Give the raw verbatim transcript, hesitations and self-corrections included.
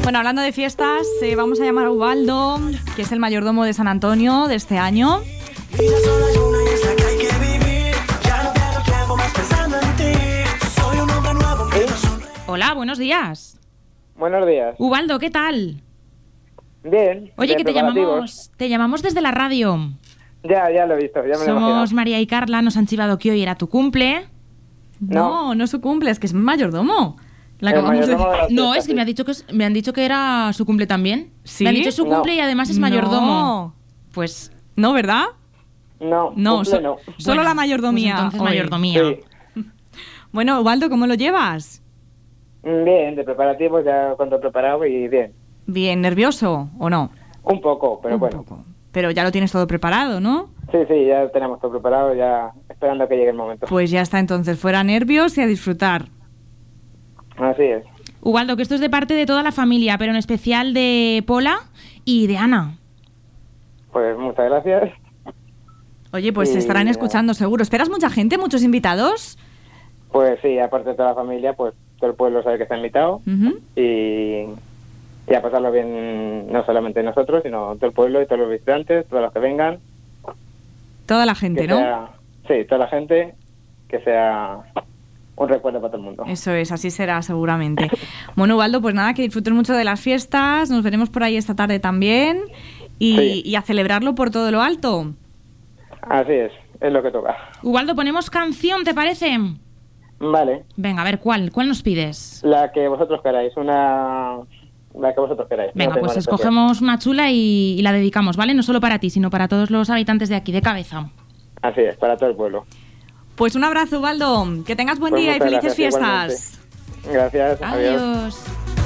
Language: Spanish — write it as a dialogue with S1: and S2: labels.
S1: Bueno, hablando de fiestas, eh, vamos a llamar a Ubaldo, que es el mayordomo de San Antonio de este año. Hola, buenos días.
S2: Buenos días.
S1: Ubaldo, ¿qué tal?
S2: Bien.
S1: Oye, que te llamamos, te llamamos desde la radio.
S2: Ya, ya lo he visto, ya me lo
S1: Somos
S2: imagino.
S1: María y Carla, nos han chivado que hoy era tu cumple. No,
S2: No,
S1: no es su cumple, es que es mayordomo. La
S2: El
S1: acabamos de
S2: mayordomo de la
S1: No,
S2: fiesta,
S1: es que
S2: sí.
S1: me, ha dicho que es- me han dicho que era su cumple también.
S3: ¿Sí?
S1: Me han dicho su
S2: No.
S1: cumple y además es mayordomo.
S3: No.
S1: Pues
S3: No, ¿verdad?
S2: No,
S3: No,
S2: cumple
S3: so-
S2: no.
S3: solo
S1: bueno,
S3: la mayordomía.
S1: Pues entonces
S3: hoy.
S1: mayordomía.
S2: Sí.
S3: Bueno, Ubaldo, ¿cómo lo llevas?
S2: Bien, de preparativos ya cuando preparado y bien.
S3: Bien, ¿nervioso o no?
S2: Un poco, pero
S3: Un
S2: bueno.
S3: poco. Pero ya lo tienes todo preparado, ¿no?
S2: Sí, sí, ya tenemos todo preparado, ya esperando a que llegue el momento.
S3: Pues ya está, entonces, fuera nervios y a disfrutar.
S2: Así es.
S1: Ubaldo, que esto es de parte de toda la familia, pero en especial de Pola y de Ana.
S2: Pues muchas gracias.
S3: Oye, pues
S2: Sí,
S3: se estarán
S2: ya.
S3: escuchando seguro. ¿Esperas mucha gente, muchos invitados?
S2: Pues sí, aparte de toda la familia, pues todo el pueblo sabe que está invitado
S3: Ujú.
S2: y, y a pasarlo bien no solamente nosotros, sino todo el pueblo y todos los visitantes, todos los que vengan.
S3: Toda la gente,
S2: Que
S3: ¿no?
S2: sea, sí, toda la gente, que sea un recuerdo para todo el mundo.
S3: Eso es, así será seguramente. Bueno, Ubaldo, pues nada, que disfruten mucho de las fiestas. Nos veremos por ahí esta tarde también. Y,
S2: Sí.
S3: y a celebrarlo por todo lo alto.
S2: Así es, es lo que toca.
S1: Ubaldo, ponemos canción, ¿te parece?
S2: Vale,
S1: Venga, a ver, ¿cuál? ¿Cuál nos pides?
S2: la que vosotros queráis, una... La que vosotros queráis.
S1: Venga,
S2: no tengo
S1: pues
S2: nada especial.
S1: escogemos una chula y, y la dedicamos, ¿vale? No solo para ti, sino para todos los habitantes de aquí, de Cabeza.
S2: Así es, para todo el pueblo.
S3: Pues un abrazo, Ubaldo. Que tengas buen
S2: Pues
S3: día y
S2: muchas
S3: felices
S2: gracias,
S3: fiestas.
S2: igualmente. Gracias, adiós.
S1: Adiós.